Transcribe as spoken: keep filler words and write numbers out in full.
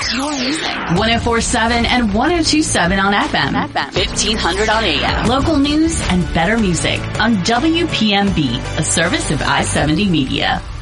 Your music. one oh four point seven and one oh two point seven on F M. F M. fifteen hundred on A M. Local news and better music on W P M B, a service of I seventy Media.